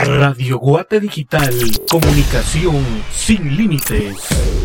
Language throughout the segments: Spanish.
Radio Guate Digital, comunicación sin límites.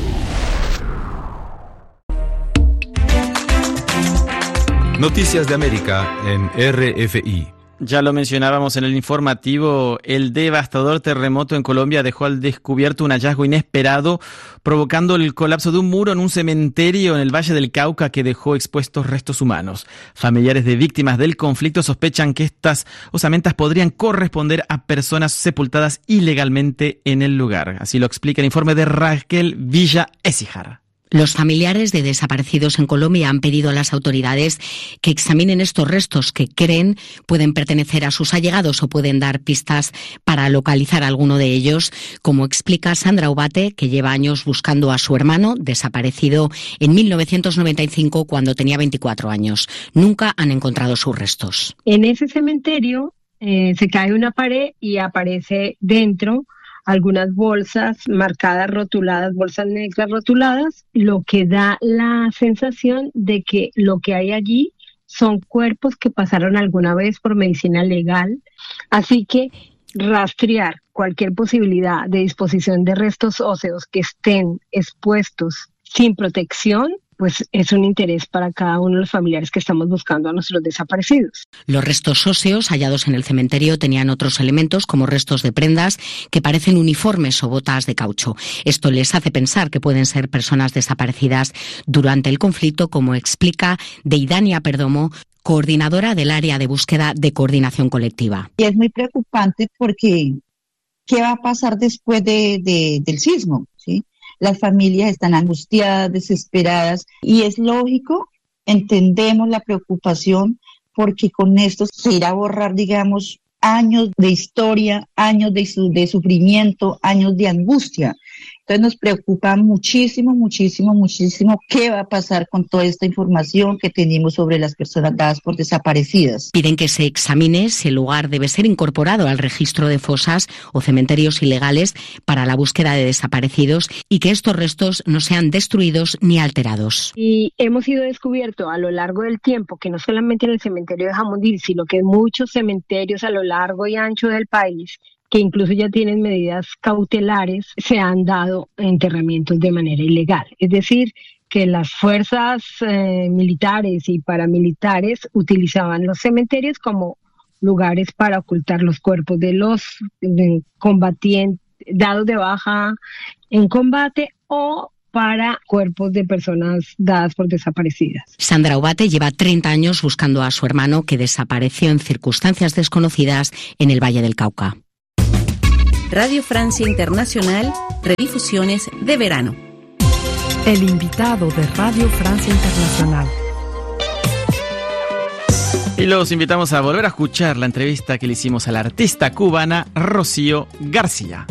Noticias de América en RFI. Ya lo mencionábamos en el informativo, el devastador terremoto en Colombia dejó al descubierto un hallazgo inesperado, provocando el colapso de un muro en un cementerio en el Valle del Cauca que dejó expuestos restos humanos. Familiares de víctimas del conflicto sospechan que estas osamentas podrían corresponder a personas sepultadas ilegalmente en el lugar. Así lo explica el informe de Raquel Villa Écijar. Los familiares de desaparecidos en Colombia han pedido a las autoridades que examinen estos restos que creen pueden pertenecer a sus allegados o pueden dar pistas para localizar a alguno de ellos, como explica Sandra Ubate, que lleva años buscando a su hermano, desaparecido en 1995 cuando tenía 24 años. Nunca han encontrado sus restos. En ese cementerio se cae una pared y aparece dentro algunas bolsas marcadas, rotuladas, bolsas negras rotuladas, lo que da la sensación de que lo que hay allí son cuerpos que pasaron alguna vez por medicina legal. Así que rastrear cualquier posibilidad de disposición de restos óseos que estén expuestos sin protección, pues es un interés para cada uno de los familiares que estamos buscando a nuestros desaparecidos. Los restos óseos hallados en el cementerio tenían otros elementos como restos de prendas que parecen uniformes o botas de caucho. Esto les hace pensar que pueden ser personas desaparecidas durante el conflicto, como explica Deidania Perdomo, coordinadora del área de búsqueda de coordinación colectiva. Y es muy preocupante porque ¿qué va a pasar después del sismo? ¿Sí? Las familias están angustiadas, desesperadas, y es lógico, entendemos la preocupación, porque con esto se irá a borrar, digamos, años de historia, años de sufrimiento, años de angustia. Entonces nos preocupa muchísimo, muchísimo, muchísimo qué va a pasar con toda esta información que tenemos sobre las personas dadas por desaparecidas. Piden que se examine si el lugar debe ser incorporado al registro de fosas o cementerios ilegales para la búsqueda de desaparecidos y que estos restos no sean destruidos ni alterados. Y hemos sido descubiertos a lo largo del tiempo que no solamente en el cementerio de Jamundí, sino que en muchos cementerios a lo largo y ancho del país, que incluso ya tienen medidas cautelares, se han dado enterramientos de manera ilegal. Es decir, que las fuerzas militares y paramilitares utilizaban los cementerios como lugares para ocultar los cuerpos de los combatientes dados de baja en combate o para cuerpos de personas dadas por desaparecidas. Sandra Ubate lleva 30 años buscando a su hermano que desapareció en circunstancias desconocidas en el Valle del Cauca. Radio Francia Internacional, redifusiones de verano. El invitado de Radio Francia Internacional. Y los invitamos a volver a escuchar la entrevista que le hicimos a la artista cubana Rocío García.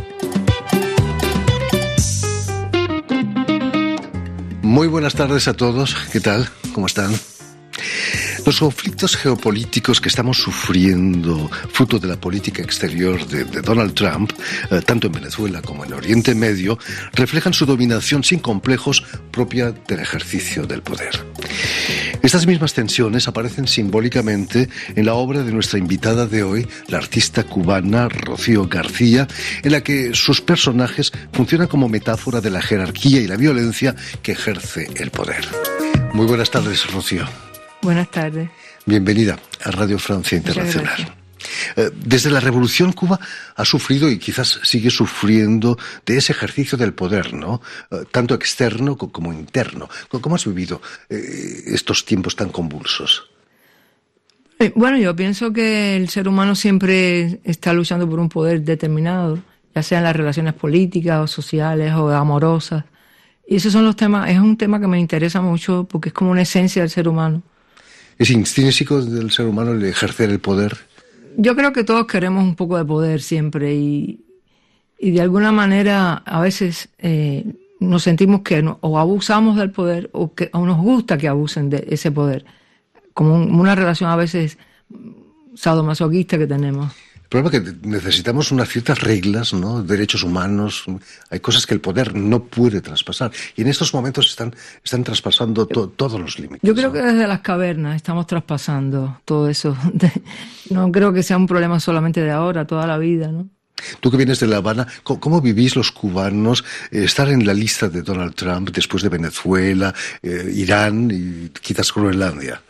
Muy buenas tardes a todos. ¿Qué tal? ¿Cómo están? Los conflictos geopolíticos que estamos sufriendo, fruto de la política exterior de Donald Trump, tanto en Venezuela como en Oriente Medio, reflejan su dominación sin complejos propia del ejercicio del poder. Estas mismas tensiones aparecen simbólicamente en la obra de nuestra invitada de hoy, la artista cubana Rocío García, en la que sus personajes funcionan como metáfora de la jerarquía y la violencia que ejerce el poder. Muy buenas tardes, Rocío. Buenas tardes. Bienvenida a Radio Francia Internacional. Desde la Revolución, Cuba ha sufrido y quizás sigue sufriendo de ese ejercicio del poder, ¿no? Tanto externo como interno. ¿Cómo has vivido estos tiempos tan convulsos? Bueno, yo pienso que el ser humano siempre está luchando por un poder determinado, ya sea en las relaciones políticas o sociales o amorosas. Y esos son los temas, es un tema que me interesa mucho porque es como una esencia del ser humano. ¿Es intrínseco del ser humano el ejercer el poder? Yo creo que todos queremos un poco de poder siempre y de alguna manera a veces nos sentimos que o abusamos del poder o nos gusta que abusen de ese poder, como una relación a veces sadomasoquista que tenemos. El problema es que necesitamos unas ciertas reglas, ¿no? Derechos humanos, hay cosas que el poder no puede traspasar. Y en estos momentos están traspasando todos los límites. Yo creo que desde las cavernas estamos traspasando todo eso. No creo que sea un problema solamente de ahora, toda la vida, ¿no? Tú que vienes de La Habana, ¿cómo vivís los cubanos estar en la lista de Donald Trump después de Venezuela, Irán y quizás Groenlandia?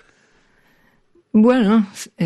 Bueno,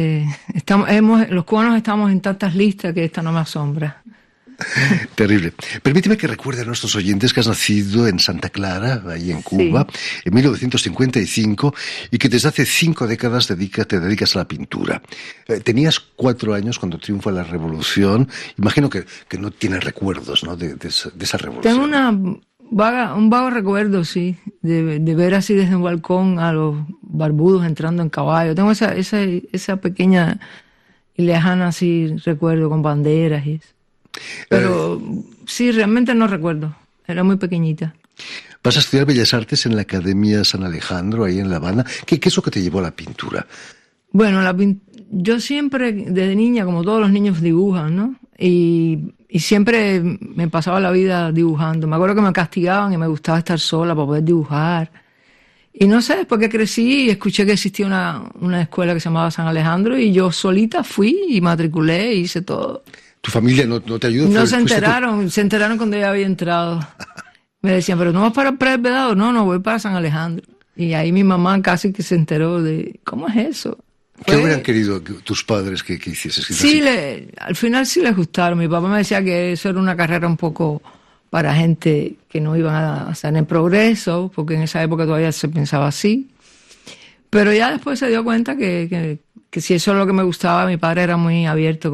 los cubanos estamos en tantas listas que esta no me asombra. Terrible. Permíteme que recuerde a nuestros oyentes que has nacido en Santa Clara, ahí en Cuba, en 1955, y que desde hace 5 décadas te dedicas a la pintura. Tenías 4 años cuando triunfa la revolución. Imagino que no tienes recuerdos, ¿no?, de esa revolución. Tengo un vago recuerdo, sí, de ver así desde un balcón a los barbudos entrando en caballo. Tengo esa pequeña y lejana así recuerdo con banderas y eso. Pero sí, realmente no recuerdo. Era muy pequeñita. Vas a estudiar Bellas Artes en la Academia San Alejandro, ahí en La Habana. ¿Qué es lo que te llevó a la pintura? Bueno, yo siempre, desde niña, como todos los niños, dibujan, ¿no? Y siempre me pasaba la vida dibujando. Me acuerdo que me castigaban y me gustaba estar sola para poder dibujar. Y no sé, después que crecí, escuché que existía una escuela que se llamaba San Alejandro y yo solita fui y matriculé e hice todo. ¿Tu familia no te ayudó? No se enteraron cuando ya había entrado. Me decían, pero ¿no vas para Predvedado? No, voy para San Alejandro. Y ahí mi mamá casi que se enteró de, ¿cómo es eso? ¿Qué hubieran querido tus padres que hicieses? Sí, al final sí les gustaron. Mi papá me decía que eso era una carrera un poco para gente que no iban a hacer en progreso, porque en esa época todavía se pensaba así. Pero ya después se dio cuenta que si eso es lo que me gustaba, mi padre era muy abierto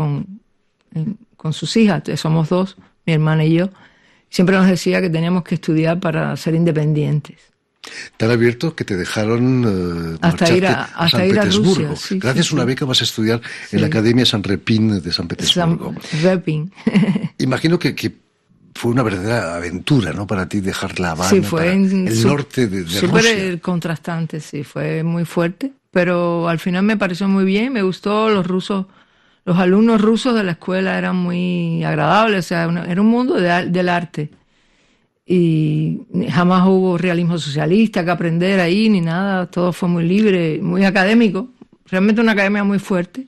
con sus hijas, somos 2, mi hermana y yo, siempre nos decía que teníamos que estudiar para ser independientes. Tan abierto que te dejaron hasta ir a San Petersburgo. Rusia, sí, Gracias a una beca vas a estudiar en la Academia San Repin de San Petersburgo. Repin. Imagino que fue una verdadera aventura, ¿no?, para ti dejar La Habana, sí, fue el norte de Rusia. Súper contrastante, sí, fue muy fuerte, pero al final me pareció muy bien, me gustó los alumnos rusos de la escuela eran muy agradables, o sea, era un mundo del arte. Y jamás hubo realismo socialista que aprender ahí, ni nada, todo fue muy libre, muy académico, realmente una academia muy fuerte.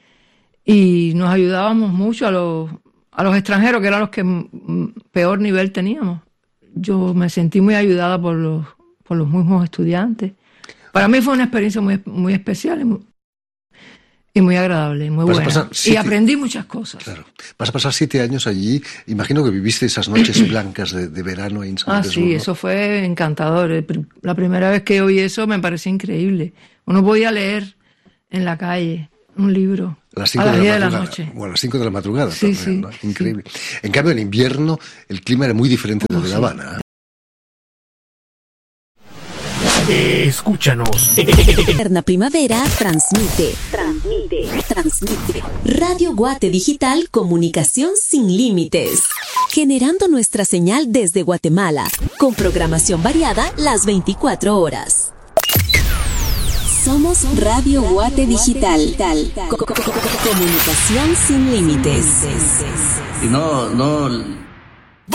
Y nos ayudábamos mucho a los extranjeros, que eran los que peor nivel teníamos. Yo me sentí muy ayudada por los mismos estudiantes. Para mí fue una experiencia muy, muy especial y muy agradable, muy buena. Y aprendí muchas cosas. Claro. Vas a pasar 7 años allí. Imagino que viviste esas noches blancas de verano ahí en San Petersburgo. Sí, eso fue encantador. La primera vez que oí eso me pareció increíble. Uno podía leer en la calle un libro a las 10 de la noche. Bueno, a las 5 de la madrugada sí, también, sí, ¿no? Increíble. Sí. En cambio, en invierno el clima era muy diferente del de La Habana. Escúchanos. Eterna Primavera transmite. Radio Guate Digital, comunicación sin límites. Generando nuestra señal desde Guatemala, con programación variada las 24 horas. Somos Radio Guate Digital. Comunicación sin límites. Y no